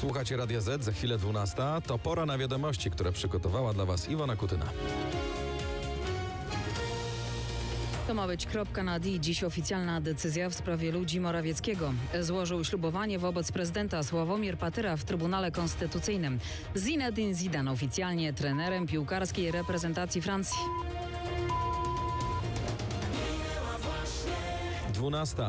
Słuchacie Radia Z, za chwilę 12. To pora na wiadomości, które przygotowała dla Was Iwona Kutyna. To ma być kropka na D. Dziś oficjalna decyzja w sprawie Ludzi Morawieckiego. Złożył ślubowanie wobec prezydenta Sławomir Patyra w Trybunale Konstytucyjnym. Zinedine Zidane oficjalnie trenerem piłkarskiej reprezentacji Francji. 12.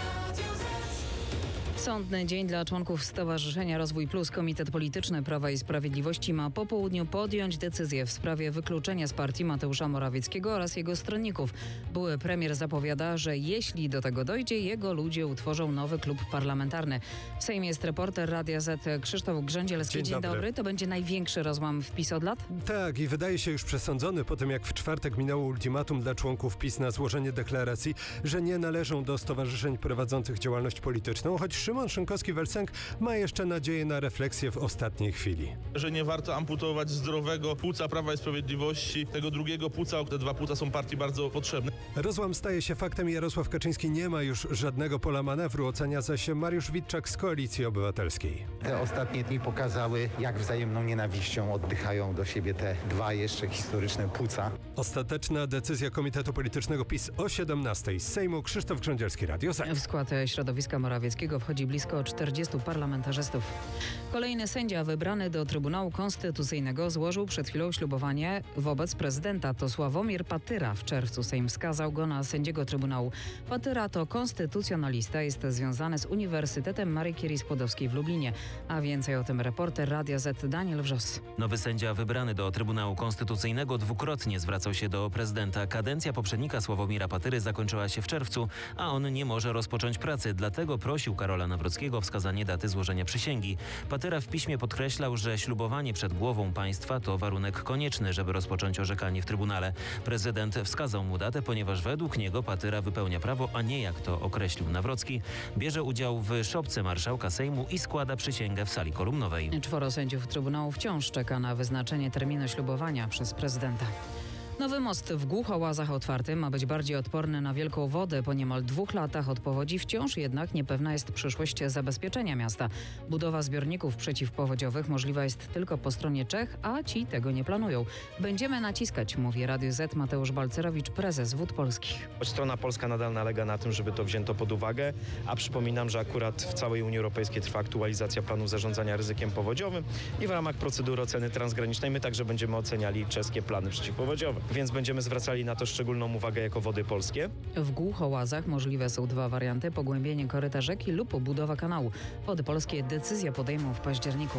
Sądny dzień dla członków Stowarzyszenia Rozwój Plus. Komitet Polityczny Prawa i Sprawiedliwości ma po południu podjąć decyzję w sprawie wykluczenia z partii Mateusza Morawieckiego oraz jego stronników. Były premier zapowiada, że jeśli do tego dojdzie, jego ludzie utworzą nowy klub parlamentarny. W Sejmie jest reporter Radia Z Krzysztof Grzędzielski. Dzień dobry. To będzie największy rozłam w PiS od lat? Tak, i wydaje się już przesądzony po tym, jak w czwartek minęło ultimatum dla członków PiS na złożenie deklaracji, że nie należą do stowarzyszeń prowadzących działalność polityczną, choć Szymon Szynkowski-Welsenk ma jeszcze nadzieję na refleksję w ostatniej chwili. Że nie warto amputować zdrowego płuca Prawa i Sprawiedliwości, tego drugiego płuca, te dwa płuca są partii bardzo potrzebne. Rozłam staje się faktem i Jarosław Kaczyński nie ma już żadnego pola manewru, ocenia zaś Mariusz Witczak z Koalicji Obywatelskiej. Te ostatnie dni pokazały, jak wzajemną nienawiścią oddychają do siebie te dwa jeszcze historyczne płuca. Ostateczna decyzja Komitetu Politycznego PiS o 17:00 z Sejmu. Krzysztof Grzędzielski, Radio Z. W skład środowiska Morawieckiego wchodzi blisko 40 parlamentarzystów. Kolejny sędzia wybrany do Trybunału Konstytucyjnego złożył przed chwilą ślubowanie wobec prezydenta. To Sławomir Patyra. W czerwcu Sejm skazał go na sędziego Trybunału. Patyra to konstytucjonalista, jest związany z Uniwersytetem Marii Curie-Skłodowskiej w Lublinie. A więcej o tym reporter Radia Z Daniel Wrzos. Nowy sędzia wybrany do Trybunału Konstytucyjnego dwukrotnie zwracał się do prezydenta. Kadencja poprzednika Sławomira Patyry zakończyła się w czerwcu, a on nie może rozpocząć pracy. Dlatego prosił Karola Nawrockiego o wskazanie daty złożenia przysięgi. Patyra w piśmie podkreślał, że ślubowanie przed głową państwa to warunek konieczny, żeby rozpocząć orzekanie w Trybunale. Prezydent wskazał mu datę, ponieważ według niego Patyra wypełnia prawo, a nie, jak to określił Nawrocki, bierze udział w szopce marszałka Sejmu i składa przysięgę w sali kolumnowej. 4 sędziów Trybunału wciąż czeka na wyznaczenie terminu ślubowania przez prezydenta. Nowy most w Głuchołazach otwarty ma być bardziej odporny na wielką wodę. Po niemal 2 latach od powodzi wciąż jednak niepewna jest przyszłość zabezpieczenia miasta. Budowa zbiorników przeciwpowodziowych możliwa jest tylko po stronie Czech, a ci tego nie planują. Będziemy naciskać, mówi Radiu Z Mateusz Balcerowicz, prezes Wód Polskich. Strona polska nadal nalega na tym, żeby to wzięto pod uwagę, a przypominam, że akurat w całej Unii Europejskiej trwa aktualizacja planu zarządzania ryzykiem powodziowym i w ramach procedury oceny transgranicznej my także będziemy oceniali czeskie plany przeciwpowodziowe. Więc będziemy zwracali na to szczególną uwagę jako Wody Polskie. W Głuchołazach możliwe są 2 warianty: pogłębienie koryta rzeki lub budowa kanału. Wody Polskie decyzję podejmą w październiku.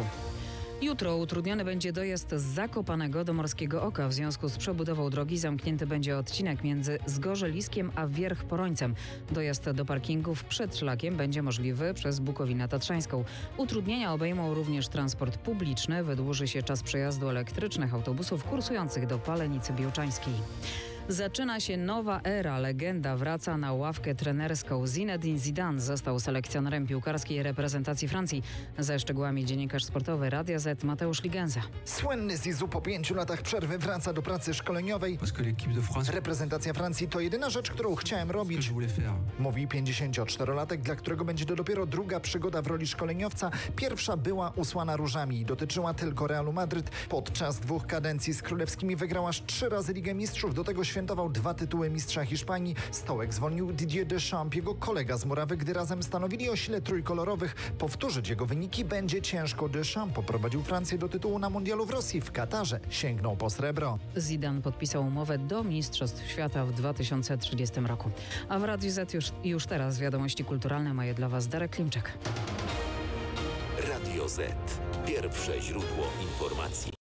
Jutro utrudniony będzie dojazd z Zakopanego do Morskiego Oka. W związku z przebudową drogi zamknięty będzie odcinek między Zgorzeliskiem a Wierch-Porońcem. Dojazd do parkingów przed szlakiem będzie możliwy przez Bukowinę Tatrzańską. Utrudnienia obejmą również transport publiczny. Wydłuży się czas przejazdu elektrycznych autobusów kursujących do Palenicy Białczańskiej. Zaczyna się nowa era. Legenda wraca na ławkę trenerską. Zinedine Zidane został selekcjonerem piłkarskiej reprezentacji Francji. Ze szczegółami dziennikarz sportowy Radia Z Mateusz Ligenza. Słynny Zizou po 5 latach przerwy wraca do pracy szkoleniowej. Reprezentacja Francji to jedyna rzecz, którą chciałem robić, mówi 54-latek, dla którego będzie to dopiero druga przygoda w roli szkoleniowca. Pierwsza była usłana różami i dotyczyła tylko Realu Madryt. Podczas 2 kadencji z królewskimi wygrał aż 3 razy Ligę Mistrzów. Do tego świętował 2 tytuły mistrza Hiszpanii. Stołek zwolnił Didier Deschamps, jego kolega z murawy, gdy razem stanowili o sile trójkolorowych. Powtórzyć jego wyniki będzie ciężko. Deschamps poprowadził Francję do tytułu na mundialu w Rosji. W Katarze sięgnął po srebro. Zidane podpisał umowę do Mistrzostw Świata w 2030 roku. A w Radiu Z już teraz wiadomości kulturalne ma je dla Was Darek Klimczak. Radio Z. Pierwsze źródło informacji.